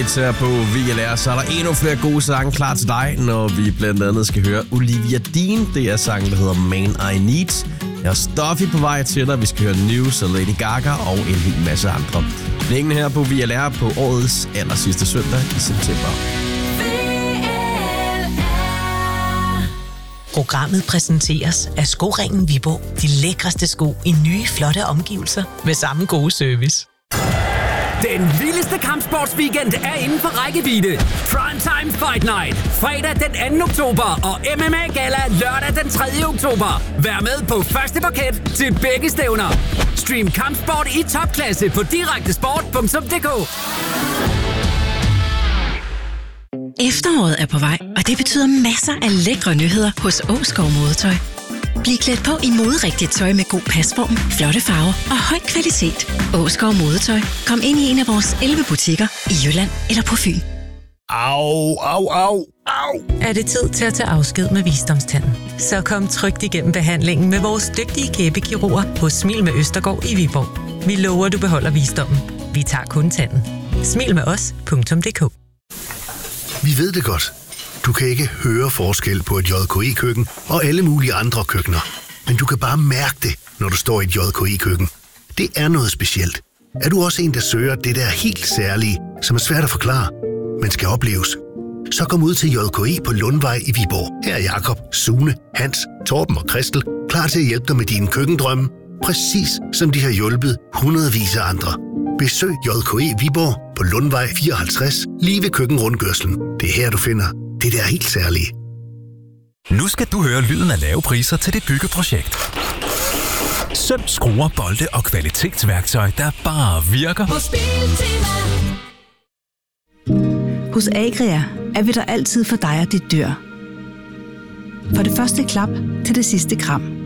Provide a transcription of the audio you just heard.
hits her på VLR, så er der endnu flere gode sange klar til dig, når vi blandt andet skal høre Olivia Dean. Det er sangen, der hedder Man I Need. Jeg er Stuffy på vej til dig. Vi skal høre News og Lady Gaga og en hel masse andre. Længden her på VLR på årets aller sidste søndag i september. Programmet præsenteres af Skoringen Viborg. De lækreste sko i nye, flotte omgivelser med samme gode service. Den vildeste kampsportsweekend er inden for rækkevidde. Primetime Fight Night. Fredag den 2. oktober og MMA Gala lørdag den 3. oktober. Vær med på første parket til begge stævner. Stream kampsport i topklasse på direktesport.dk. Efteråret er på vej, og det betyder masser af lækre nyheder hos Åskov Modetøj. Bliv klædt på i moderigtigt tøj med god pasform, flotte farver og høj kvalitet. Åskov Modetøj. Kom ind i en af vores 11 butikker i Jylland eller på Fyn. Au, au, au, au. Er det tid til at tage afsked med visdomstanden? Så kom trygt igennem behandlingen med vores dygtige kæbekirurger på Smil med Østergaard i Viborg. Vi lover, du beholder visdommen. Vi tager kun tanden. Smil med os.dk. Vi ved det godt. Du kan ikke høre forskel på et JKI-køkken og alle mulige andre køkkener. Men du kan bare mærke det, når du står i et JKI-køkken. Det er noget specielt. Er du også en, der søger det der helt særlige, som er svært at forklare, men skal opleves? Så kom ud til JKI på Lundvej i Viborg. Her er Jakob, Sune, Hans, Torben og Christel klar til at hjælpe dig med dine køkkendrømme. Præcis som de har hjulpet hundredvis af andre. Besøg JKI Viborg på Lundvej 54, lige ved køkkenrundkørslen. Det er her, du finder det der helt særlige. Nu skal du høre lyden af lave priser til dit byggeprojekt. Søm, skruer, bolde og kvalitetsværktøj, der bare virker. Hos Agria er vi der altid for dig og dit dyr. For det første klap til det sidste kram.